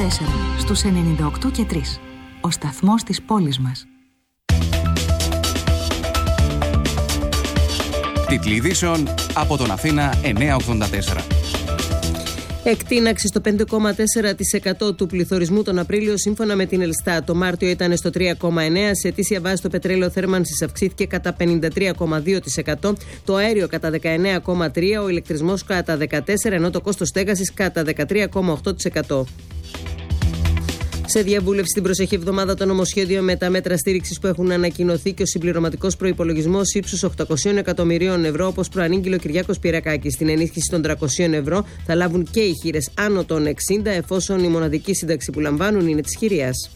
στους 98 και 3. Ο σταθμός της πόλης μας. Τίτλοι ειδήσεων από τον Αθήνα 984. Εκτείναξη στο 5,4% του πληθωρισμού τον Απρίλιο σύμφωνα με την Ελστά. Το Μάρτιο ήταν στο 3,9%. Σε ετήσια βάση το πετρέλαιο θέρμανσης αυξήθηκε κατά 53,2%. Το αέριο κατά 19,3%. Ο ηλεκτρισμός κατά 14%. Ενώ το κόστος στέγασης κατά 13,8%. Σε διαβούλευση την προσεχή εβδομάδα το νομοσχέδιο με τα μέτρα στήριξης που έχουν ανακοινωθεί και ο συμπληρωματικός προϋπολογισμός ύψους 800 εκατομμυρίων ευρώ, όπως προανήγγειλε ο Κυριάκος Πυρακάκης. Στην ενίσχυση των 300 ευρώ θα λάβουν και οι χείρες άνω των 60, εφόσον η μοναδική σύνταξη που λαμβάνουν είναι της χειρίας.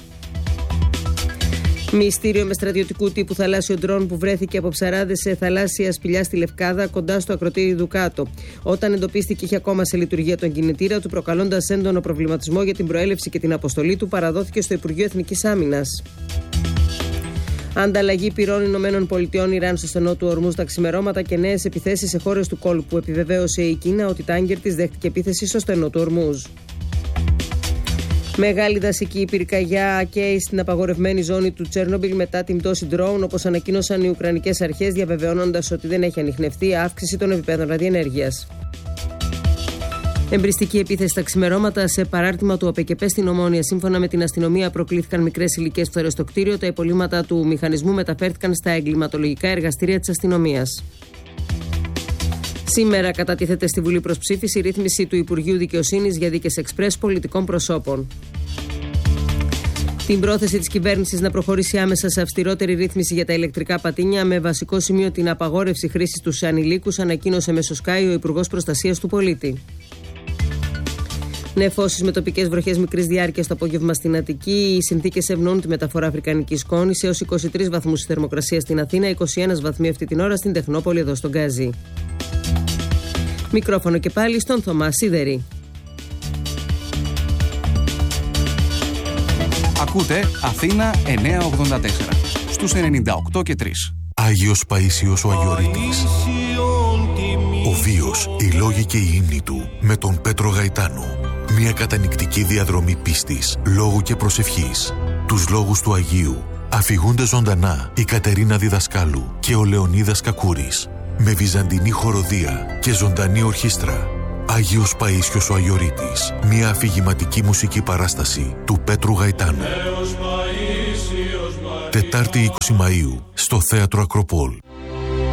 Μυστήριο με στρατιωτικού τύπου θαλάσσιο ντρόν που βρέθηκε από ψαράδες σε θαλάσσια σπηλιά στη Λευκάδα, κοντά στο ακροτήρι Δουκάτο. Όταν εντοπίστηκε, είχε ακόμα σε λειτουργία τον κινητήρα του, προκαλώντας έντονο προβληματισμό για την προέλευση και την αποστολή του, παραδόθηκε στο Υπουργείο Εθνικής Άμυνας. Ανταλλαγή πυρών Ηνωμένων Πολιτειών Ιράν στο στενό του Ορμούζ τα ξημερώματα και νέες επιθέσεις σε χώρες του κόλπου. Επιβεβαίωσε η Κίνα ότι τάγκερ της δέχτηκε επίθεση στο στενό του Ορμούζ. Μεγάλη δασική πυρκαγιά καίει στην απαγορευμένη ζώνη του Τσέρνομπιλ μετά την πτώση ντρόουν, όπως ανακοίνωσαν οι Ουκρανικές αρχές, διαβεβαιώνοντας ότι δεν έχει ανιχνευτεί αύξηση των επιπέδων ραδιενέργειας. Εμπριστική επίθεση στα ξημερώματα σε παράρτημα του ΑΠΚΠ στην Ομόνια. Σύμφωνα με την αστυνομία, προκλήθηκαν μικρές ηλικίες φθορές στο κτίριο. Τα υπολείμματα του μηχανισμού μεταφέρθηκαν στα εγκληματολογικά εργαστήρια της αστυνομίας. Σήμερα κατατίθεται στη Βουλή προς ψήφιση η ρύθμιση του Υπουργείου Δικαιοσύνης για δίκες εξπρές πολιτικών προσώπων. Την πρόθεση της κυβέρνησης να προχωρήσει άμεσα σε αυστηρότερη ρύθμιση για τα ηλεκτρικά πατίνια, με βασικό σημείο την απαγόρευση χρήσης τους σε ανηλίκους, ανακοίνωσε μέσω Sky ο Υπουργός Προστασίας του Πολίτη. Νεφώσεις με τοπικές βροχές μικρής διάρκειας το απόγευμα στην Αττική. Οι συνθήκες ευνοούν τη μεταφορά αφρικανικής σκόνης έως 23 βαθμούς θερμοκρασία στην Αθήνα, 21 βαθμοί αυτή την ώρα στην Τεχνόπολη εδώ στον Γκάζι. Μικρόφωνο και πάλι στον Θωμά Σίδερη. Ακούτε Αθήνα 984 στους 98 και 3. Άγιος Παΐσιος ο Αγιορείτης. Ο βίος, οι λόγοι και η ύμνη του με τον Πέτρο Γαϊτάνο. Μια κατανυκτική διαδρομή πίστης, λόγου και προσευχής. Τους λόγους του Αγίου αφηγούνται ζωντανά η Κατερίνα Διδασκάλου και ο Λεωνίδας Κακούρης. Με βυζαντινή χοροδία και ζωντανή ορχήστρα. Άγιος Παΐσιος ο Αγιορείτης. Μια αφηγηματική μουσική παράσταση του Πέτρου Γαϊτάνου. Τετάρτη 20 Μαΐου στο Θέατρο Ακροπόλ.